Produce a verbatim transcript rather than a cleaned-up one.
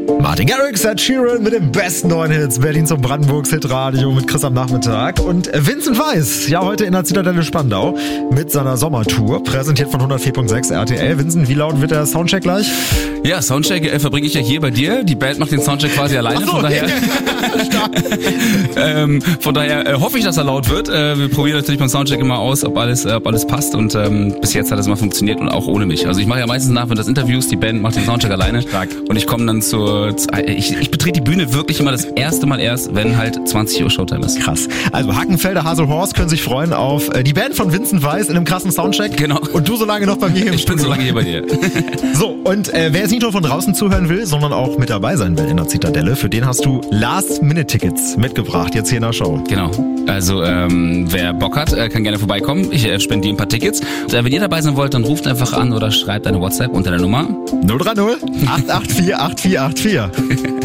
Martin Garrix, Ed Sheeran mit den besten neuen Hits. Berlin zum Brandenburgs Hitradio mit Chris am Nachmittag. Und Vincent Weiss, ja heute in der Zitadelle Spandau mit seiner Sommertour, präsentiert von hundertvier Komma sechs R T L. Vincent, wie laut wird der Soundcheck gleich? Ja, Soundcheck äh, verbringe ich ja hier bei dir. Die Band macht den Soundcheck quasi alleine. Ach so, von daher, ähm, von daher äh, hoffe ich, dass er laut wird. Äh, wir probieren natürlich beim Soundcheck immer aus, ob alles, äh, ob alles passt. Und ähm, bis jetzt hat es mal funktioniert und auch ohne mich. Also ich mache ja meistens nach das Interviews, die Band macht den Soundcheck alleine. Stark. Und ich komme dann zur... Ich, ich betrete die Bühne wirklich immer das erste Mal erst, wenn halt zwanzig Uhr Showtime ist. Krass. Also Hackenfelder, Haselhorst können sich freuen auf äh, die Band von Vincent Weiss in einem krassen Soundcheck. Genau. Und du so lange noch bei mir im Ich Studio. bin so lange hier bei dir. So, und äh, wer jetzt nicht nur von draußen zuhören will, sondern auch mit dabei sein will in der Zitadelle, für den hast du Last-Minute-Tickets mitgebracht, jetzt hier in der Show. Genau. Also ähm, wer Bock hat, äh, kann gerne vorbeikommen. Ich äh, spendiere ein paar Tickets. Und, äh, wenn ihr dabei sein wollt, dann ruft einfach an oder schreibt eine WhatsApp unter der Nummer null drei null acht acht vier acht vier acht vier.